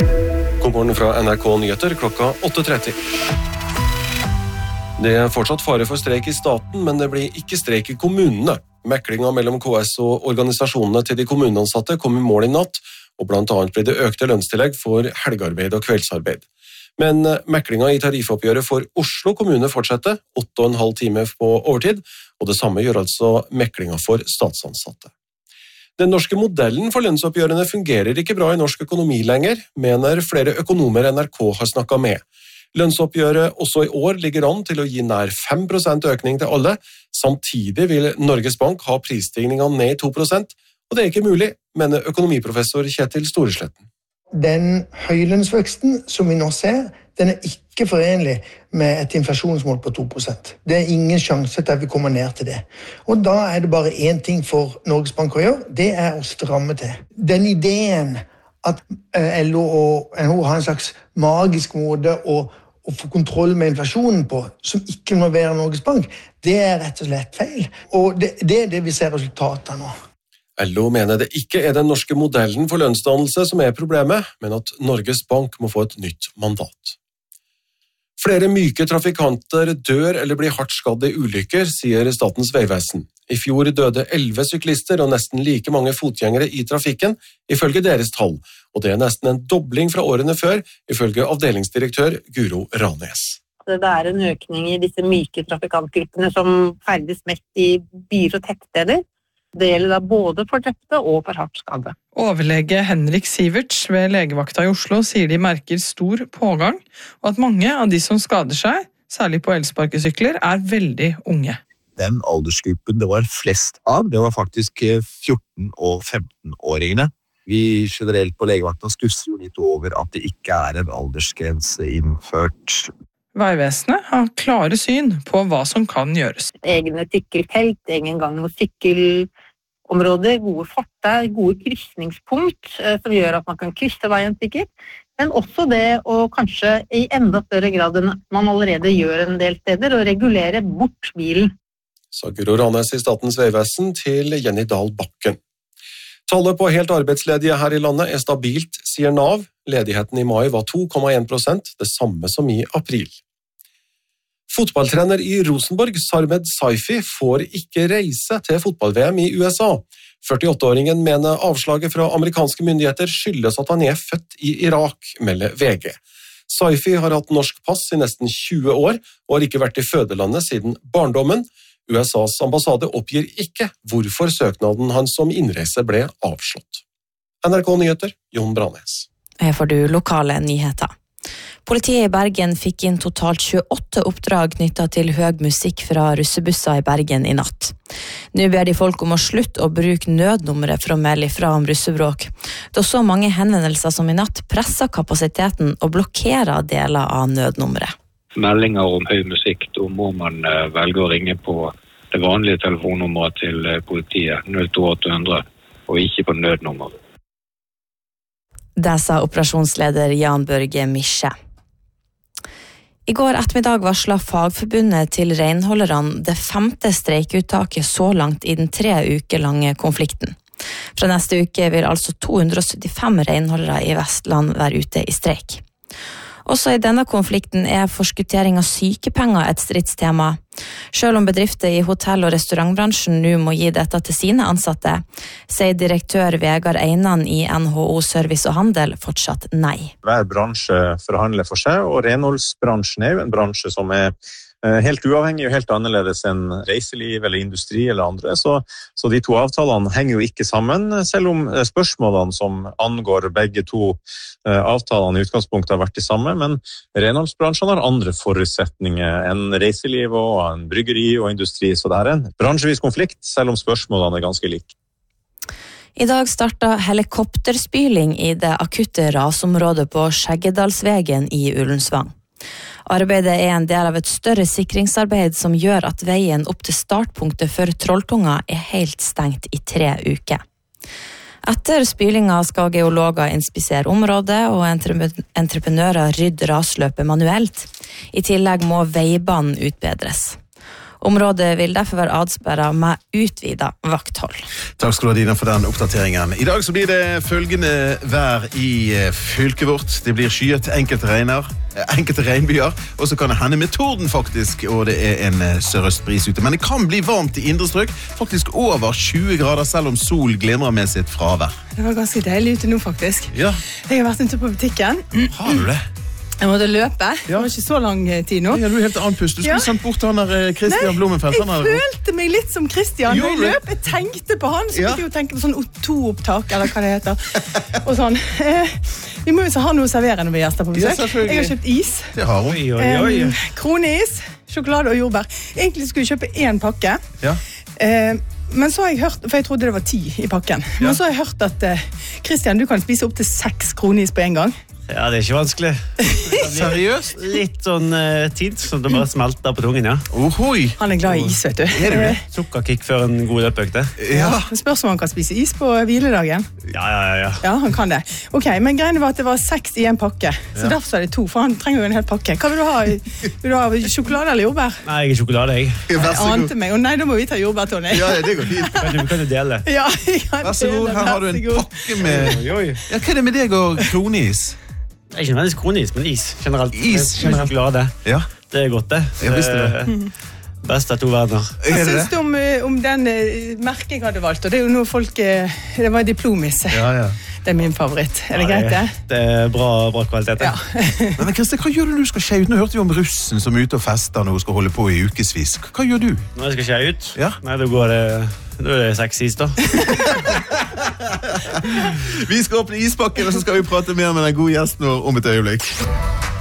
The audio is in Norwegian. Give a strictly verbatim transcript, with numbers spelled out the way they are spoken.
God morgen fra N R K Nyheter klokka åtte tretti. Det er fortsatt fare for streik i staten, men det blir ikke streik i kommunene. Meklinga mellom K S og organisasjonene til de kommuneansatte kom i mål i natt, og blant annet blir det økte lønnstillegg for helgearbeid og kveldsarbeid. Men meklinga i tariffoppgjøret for Oslo kommune fortsetter, åtte og en halv time på overtid, og det samme gjør altså meklinga for statsansatte. Den norske modellen for lønnsoppgjørene fungerer ikke bra i norsk økonomi lenger, mener flere økonomer N R K har snakket med. Lønnsoppgjøret også i år ligger an til å gi nær fem prosent økning til alle. Samtidig vil Norges Bank ha prisstigningen ned i to prosent, og det er ikke mulig, mener økonomiprofessor Kjetil Storesletten. Den høylønnsveksten som vi nå ser, den er ikke forenlig med et inflasjonsmål på to prosent. Det er ingen sjanse til at vi kommer ned til det. Og da er det bare én ting for Norges Bank å gjøre, det er å stramme til. Den ideen at L O og N H O har en slags magisk måte å, å få kontroll med inflasjonen på, som ikke involverer Norges Bank, det er rett og slett feil. Og det, det er det vi ser resultatet av nå. L O mener det ikke er den norske modellen for lønnsdannelse som er problemet, men at Norges Bank må få et nytt mandat. Flere myke trafikanter dør eller blir hardt skadd i ulykker, sier Statens vegvesen. I fjor døde elleve syklister og nesten like mange fotgjengere i trafikken, ifølge deres tall, og det er nesten en dobling fra årene før, ifølge avdelingsdirektør Guro Ranes. Det er en økning i disse myke trafikantgruppene som ferdes mest i byer og tettsteder. Det gjelder da både for drepte og for hardt skadde. Overlege Henrik Siverts ved legevakta i Oslo sier de merker stor pågang, og at mange av de som skader seg, særlig på elsparkesykler, er veldig unge. Den aldersgruppen det var flest av, det var faktisk fjorten- og femten-åringene. Vi generelt på legevakta stusser jo litt over at det ikke er en aldersgrense innført. Veivesenet har klare syn på hva som kan gjøres. Egne sykkelfelt, egen gang- og sykkelområder, gode fortau, gode kryssningspunkt som gjør at man kan krysse veien sikkert. Men også det å kanskje i enda større grad enn man allerede gjør en del steder, å regulere bort bilen. Sa Guro Ranes i Statens vegvesen til Jenny Dahl Bakken. Tallet på helt arbeidsledige her i landet er stabilt, sier Nav. Ledigheten i mai var to komma en prosent, det samme som i april. Fotballtrener i Rosenborg, Sarmed Saifi, får ikke reise til fotball-V M i U S A. førtiåtte-åringen mener avslaget fra amerikanske myndigheter skyldes at han er født i Irak, melder V G. Saifi har hatt norsk pass i nesten tjue år, og har ikke vært i fødelandet siden barndommen. U S A's ambassade oppgir ikke hvorfor søknaden hans om innreise ble avslått. N R K Nyheter, Jon Branes. Her får du lokale nyheter. Politiet i Bergen fikk inn totalt tjueåtte oppdrag knyttet til høy musikk fra russebusser i Bergen i natt. Nå ber de folk om å slutte å bruke nødnummeret for å melde ifra om russebråk, da så mange henvendelser som i natt presser kapasiteten og blokkerer deler av nødnummeret. Meldinger om høy musikk, da må man velge å ringe på det vanlige telefonnummeret til politiet, null to åtte hundre, og ikke på nødnummer. Det sa operasjonsleder Jan Børge Mische. I går ettermiddag varslet Fagforbundet til renholderne det femte streikeuttaket så langt i den tre uker lange konflikten. Fra neste uke vil altså to hundre og syttifem renholdere i Vestland være ute i streik. Også i denne konflikten er forskuttering av sykepenger et stridstema. Selv om bedrifter i hotell- og restaurantbransjen nå må gi dette til sine ansatte, sier direktør Vegard Einan i N H O Service og Handel fortsatt nei. Hver bransje forhandler for seg, og renholdsbransjen er jo en bransje som er helt uavhengig og helt annerledes enn reiseliv eller industri eller andre, så, så de to avtalene henger jo ikke sammen, selv om spørsmålene som angår begge to eh, avtalene i utgangspunktet har vært de samme, men renholdsbransjen har andre forutsetninger enn reiseliv og en bryggeri og industri, så det er en bransjevis konflikt, selv om spørsmålene er ganske like. I dag startet helikopterspyling i det akutte rasområdet på Skjeggedalsvegen i Ullensvang. Arbeidet er en del av et større sikringsarbeid som gjør at veien opp til startpunktet for Trolltunga er helt stengt i tre uker. Etter spylinga skal geologer inspisere området og entreprenører rydde rasløpet manuelt. I tillegg må veibanen utbedres. Området vil derfor være adsperret med utvidet vakthold. Takk skal du ha, Dina, for den oppdateringen. I dag så blir det følgende vær i fylket vårt. Det blir skyet, enkelte regner, enkelte regnbyer, og så kan det hende med torden faktisk, og det er en sørøstbris ute. Men det kan bli varmt i indre strøk, faktisk over tjue grader, selv om sol glimrer med sitt fravær. Det var ganske deilig ute nå faktisk. Ja. Jeg har vært ute på butikken. Har du det? Jeg måtte løpe. Det var ikke så lang tid nå. Ja, du er helt andpust. Du skulle Ja. sendt bort han der Christian Blumenfeldt. Jeg Han er- følte meg litt som Christian. Når jeg Gjorde du? løp, jeg tenkte på han, så Ja. fikk jeg jo tenke på sånn O to-opptak, eller hva det heter. Og sånn. Eh, Vi må jo ha noe å servere når vi er gjester på Ja, besøk. selvfølgelig. Jeg har kjøpt is. Det har hun. Em, kroneis, sjokolade og jordbær. Egentlig skulle jeg kjøpe én pakke. Ja. Eh, men så har jeg hørt, for jeg trodde det var ti i pakken. Men Ja. så har jeg hørt at eh, Christian, du kan spise opp til seks kronis på en gang. Ja, det er ikke vanskelig. Seriøst? Litt sånn uh, tid, så det bare smelter på tungen, ja. Ohoi. Han er glad i is, vet du. Er du det? Sukkerkick før en god løpeøkt, det. Ja. Det spørs om han kan spise is på hviledagen. Ja, ja, ja. Ja, han kan det. Ok, men greiene var at det var seks i en pakke. Så Ja. derfor er det to, for han trenger jo en hel pakke. Hva vil du ha? Vil du ha sjokolade eller jordbær? Nei, jeg er sjokolade, jeg. Jeg ante meg. Å nei, da må vi ta jordbær, Tony. Ja, det går fint. Kan du, kan du dele? Ja, jeg kan Vær så god, dele, her har du vær en så god. pakke med... Ja, hva er det med deg og kronis? Det er ikke nødvendigvis kronis, men is. Generelt. Is? Generelt sjokolade. Ja. Det er godt, det. Jeg visste det. Eh, Best av to verdener. Hva syns du om, eh, om den eh, merket jeg hadde valgt? Og det er jo noe folk... eh, Det var diplomis. Ja, ja. Det er min favoritt. Er det Ja, greit, det? Det er bra, bra kvalitet. det. Ja. Men Kristian, hva gjør du når du skal skje ut? Nå hørte vi om russen som er ute og fester nå og skal holde på i ukesvis. Hva gjør du? Når jeg skal skjære ut, Ja. nei, da går det... Da er det seks is, da. Vi skal åpne ispakken, og så skal vi prate mer med den gode gjesten vår om et øyeblikk.